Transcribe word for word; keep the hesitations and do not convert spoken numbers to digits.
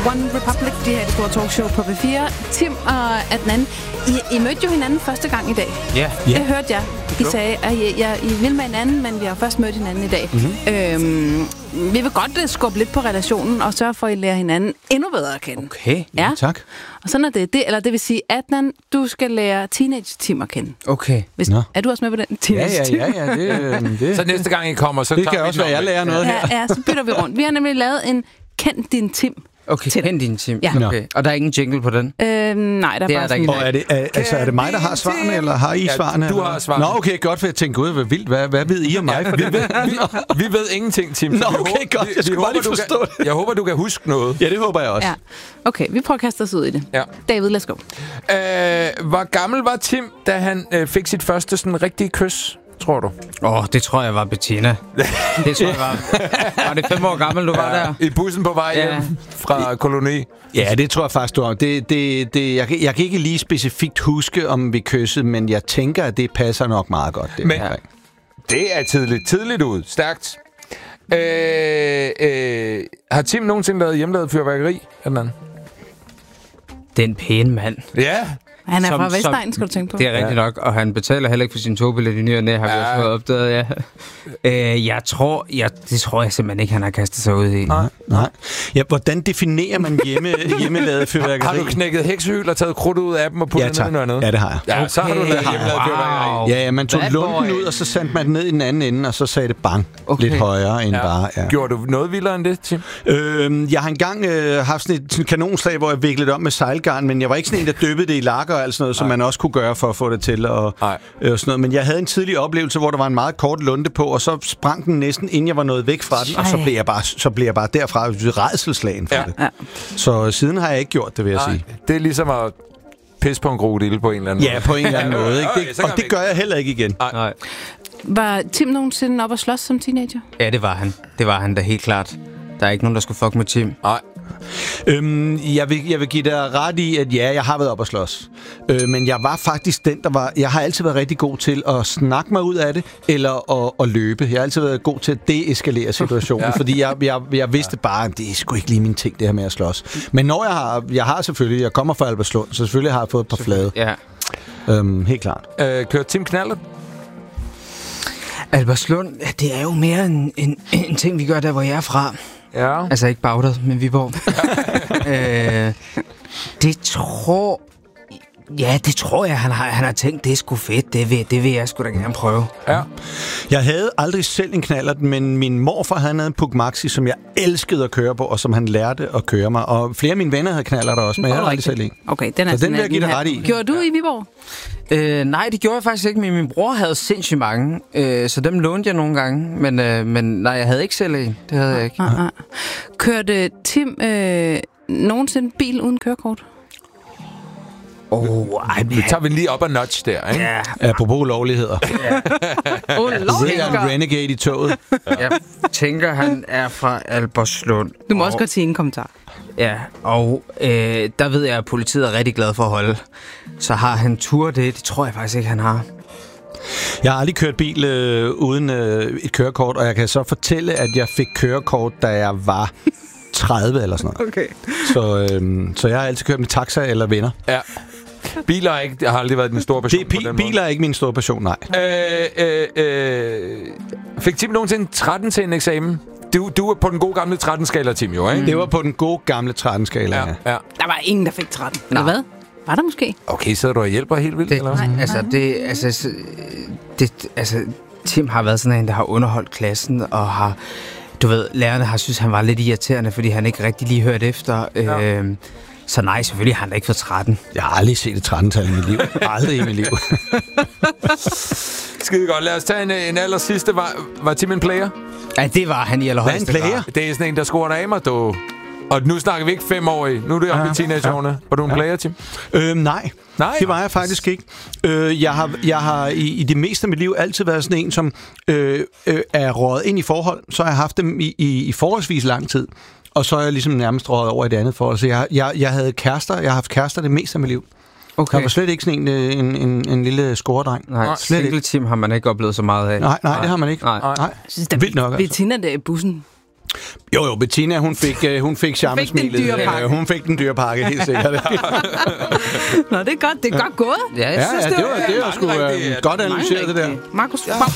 One Republic, det her er det store talkshow på P fire. Tim og Adnan, I, I mødte jo hinanden første gang i dag. Ja. Yeah. Det hørte jeg. I sagde, at I, ja, I vil med hinanden, men vi har først mødt hinanden i dag. Mm-hmm. Øhm, vi vil godt skubbe lidt på relationen og sørge for, at I lærer hinanden endnu bedre at kende. Okay, ja. Tak. Og sådan er det. det. Eller det vil sige, Adnan, du skal lære Teenage-Tim at kende. Okay. Hvis, er du også med på den? Teenage-Tim? Ja, ja, ja. ja det, det. Så næste gang I kommer, så det tager kan vi også være, jeg lærer noget ja, her. Ja, så bytter vi rundt. Vi har nemlig lavet en Kend din Tim. Okay, kend din Tim. Ja. Okay. Og der er ingen jingle på den? Øhm, nej, der er det bare er sådan... der Og er det, er, altså, er det mig, der har svarene, eller har I ja, svarene? du har svarene. Nå, okay, godt, for jeg tænkte, gud, hvad vildt. Hvad, hvad ved I om mig? Ja, vi, ved, vi, vi ved ingenting, Tim. Nå, okay, vi, godt. Jeg skal bare lige forstå kan, det. Jeg håber, du kan huske noget. Ja, det håber jeg også. Ja. Okay, vi prøver at kaste os ud i det. Ja. David, let's go. Øh, hvor gammel var Tim, da han øh, fik sit første sådan rigtige kys, tror du? Åh, oh, det tror jeg var Bettina. Det tror jeg var... Var det fem år gammel, du var der? I bussen på vej Ja. hjem fra koloni. Ja, det tror jeg faktisk, du har. Det, det, det, jeg, kan, jeg kan ikke lige specifikt huske, om vi kyssede, men jeg tænker, at det passer nok meget godt. Det, Men det er tidligt. Tidligt ud. Stærkt. Øh, øh, har Tim nogensinde lavet hjemmelavet fyrværkeri? Eller Den pæne mand. ja. Han er Som- fra Vestegn, som- skal du tænke på. Det er rigtigt Ja. nok, og han betaler heller ikke for sin togbillet i ny og næ, har vi Ja. også fået opdaget, ja. Øh, jeg tror, jeg, det tror jeg simpelthen ikke, han har kastet sig ud i. Nej, nej. Ja, hvordan definerer man hjemme, hjemmelavet fyrværkeri? Har du knækket heksehyl og taget krudt ud af dem og puttet Ja, ned tak. i noget andet? Ja, det har jeg. Ja, så har du lavet Okay. hjemmelavet fyrværkeri. Wow. Ja, ja, man tog Bad lunden boy. ud, og så sendte man den ned i den anden ende, og så sagde det bang. Okay. Lidt højere end Ja. bare... Ja. Gjorde du noget vildere end det, Tim? Øhm, jeg har engang øh, haft sådan et sådan et kanonslag, hvor jeg viklede om med sejlgarn, men jeg var ikke sådan en, der dyppede det i lakker og alt sådan noget, som man også kunne gøre for at få det til og, øh, sådan noget. Men jeg havde en tidlig oplevelse, hvor der var en meget kort lunte på, og så sprang den næsten, inden jeg var nået væk fra den, og så blev jeg bare, så blev jeg bare derfra rædselsslagen for Ja. det. Ja. Så siden har jeg ikke gjort det, vil jeg Nej, sige. det er ligesom at pisse på en krokodille på en eller anden Ja, på en eller anden måde. Ikke? Okay, Det, så gør og vi det gør jeg heller ikke igen. Nej. Var Tim nogensinde op og slås som teenager? Ja, det var han. Det var han da helt klart. Der er ikke nogen, der skulle fuck med Tim. Nej. Øhm, jeg, vil, jeg vil give dig ret i, at ja, jeg har været op og slås. Øh, men jeg var faktisk den, der var... Jeg har altid været rigtig god til at snakke mig ud af det, eller at, at løbe. Jeg har altid været god til at deeskalere situationen, ja. fordi jeg, jeg, jeg vidste bare, at det er sgu ikke lige min ting, det her med at slås. Men når jeg har... Jeg har selvfølgelig... Jeg kommer fra Albertslund, så selvfølgelig har jeg fået et par flade. Ja. Øhm, helt klart. Øh, kører Tim knaldet? Albertslund, det er jo mere en, en, en ting, vi gør der, hvor jeg er fra. Ja. Altså ikke Bagdad, men Viborg. øh, det tror... Ja, det tror jeg, han har, han har tænkt, det er sgu fedt. Det vil, det vil jeg sgu da gerne prøve. Ja. Jeg havde aldrig selv en knallert, men min morfar havde en Puk Maxi, som jeg elskede at køre på, og som han lærte at køre mig. Og flere af mine venner havde knallerter også, men jeg havde aldrig selv en. Okay, den er Så den vil jeg sådan, give dig her. ret i. Gjorde du i Viborg? Øh, nej, det gjorde jeg faktisk ikke, men min bror havde sindssygt mange. Øh, så dem lånte jeg nogle gange. Men, øh, men nej, jeg havde ikke selv en. Det havde jeg ikke. Ah, ah. Kørte Tim øh, nogensinde bil uden kørekort? Åh, ej, Vi tager vi lige op og notch der, ikke? ja. Apropos ulovligheder. Oh, Så er en renegade i toget. Jeg tænker, han er fra Albertslund. Du må også godt sige en kommentar. Ja, og øh, der ved jeg, at politiet er rigtig glad for at holde. Så har han tur det? Det tror jeg faktisk ikke, han har. Jeg har aldrig kørt bil øh, uden øh, et kørekort, og jeg kan så fortælle, at jeg fik kørekort, da jeg var tredive eller sådan noget. Okay. Så, øh, så jeg har altid kørt med taxa eller venner. Ja. Biler er ikke, har aldrig været den store passion Det, pi- på den biler er ikke min store passion, nej. måde. Øh, øh, øh, fik Tim nogensinde tretten til en eksamen? Du, du er på den gode gamle tretten-skala, Tim, jo, ikke? Det var på den gode gamle tretten-skala. Ja, ja. Der var ingen, der fik tretten. Eller hvad? Var der måske? Okay, sidder du og hjælper helt vildt, Det, eller hvad? nej, altså, det, altså, s- det, altså, Tim har været sådan en, der har underholdt klassen, og har, du ved, lærerne har synes han var lidt irriterende, fordi han ikke rigtig lige hørte efter. Ja. Øh, så nej, selvfølgelig har han da ikke fået tretten. Jeg har aldrig set et tretten-tal i mit liv. Aldrig i mit liv. Skide godt. Lad os tage en, en aller sidste. Var, var Tim en player? Ja, det var han i allerhøjeste Hvad er en grad. player? Det er sådan en, der scorer damer, du. Og nu snakker vi ikke fem år i. Nu er det oppe i teenageårene. Var du en player, Tim? Øhm, nej. Nej? Det var jeg faktisk ikke. Øh, jeg har, jeg har i, i det meste af mit liv altid været sådan en, som øh, øh, er røget ind i forhold. Så har jeg haft dem i, i, i forholdsvis lang tid. Og så er jeg ligesom nærmest røget over i det andet forhold. Så jeg, jeg, jeg havde kærester. Jeg har haft kærester det meste af mit liv. Okay. Jeg var slet ikke sådan en, en, en, en lille scoredreng. Nej, slet single ikke. team har man ikke oplevet så meget af. Nej, nej, det har man ikke. Nej. Nej. Jeg synes, der Vildt nok, altså. Bettina der i bussen. Jo, jo, Bettina, hun fik, uh, hun fik charmesmilet. dyre pakke. Uh, hun fik den dyre pakke, helt sikkert. Nå, det er godt. Det er godt gået. Ja, jeg Ja, synes, ja, det var, det var sgu uh, godt analyseret, det der. Markus,